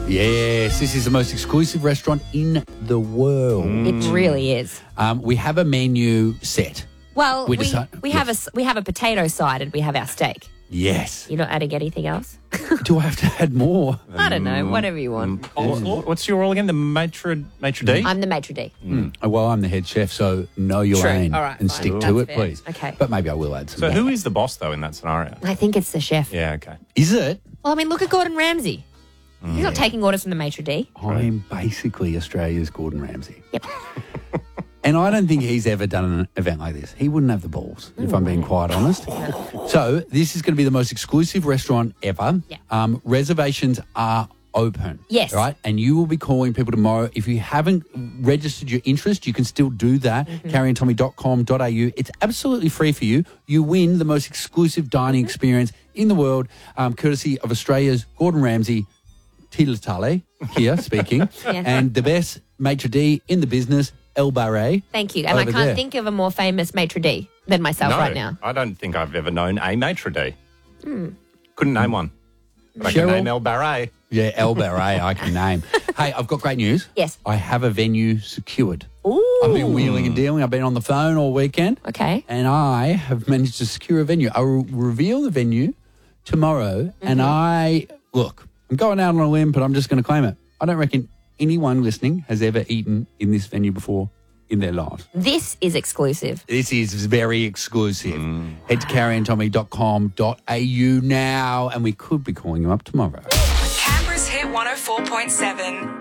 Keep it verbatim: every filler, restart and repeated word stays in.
Yes, this is the most exclusive restaurant in the world. It really is. Um, we have a menu set. Well, We we, decide- we have a s- we have a potato side and we have our steak. Yes. You're not adding anything else? Do I have to add more? I don't know. Whatever you want. Oh, what's your role again? The maitre, maitre d'? I'm the maitre d'. Mm. Well, I'm the head chef, so know your True. lane All right, and fine. stick to That's it, fair. please. Okay. But maybe I will add some So more. who is the boss, though, in that scenario? I think it's the chef. Yeah, okay. Is it? Well, I mean, look at Gordon Ramsay. He's not taking orders from the maitre d'. I'm basically Australia's Gordon Ramsay. Yep. And I don't think he's ever done an event like this. He wouldn't have the balls, if I'm being quite honest. So this is going to be the most exclusive restaurant ever. Yeah. Um, reservations are open. Yes. Right? And you will be calling people tomorrow. If you haven't registered your interest, you can still do that. Mm-hmm. carrie and tommy dot com dot a u. It's absolutely free for you. You win the most exclusive dining experience in the world, um, courtesy of Australia's Gordon Ramsay, Tilatale, here speaking, Yes. and the best maitre d' in the business, El Barret. Thank you. And I Over can't there. think of a more famous maitre d' than myself no, right now. I don't think I've ever known a maitre d'. Couldn't name one. But I can Cheryl? name El Barret. Yeah, El Barret, I can name. Hey, I've got great news. Yes. I have a venue secured. Ooh. I've been wheeling and dealing. I've been on the phone all weekend. Okay. And I have managed to secure a venue. I will reveal the venue tomorrow. Mm-hmm. And I, look, I'm going out on a limb, but I'm just going to claim it. I don't reckon anyone listening has ever eaten in this venue before in their lives. This is exclusive. This is very exclusive. Head to carrie and tommy dot com dot a u now, and we could be calling you up tomorrow. Canberra's Hit one oh four point seven.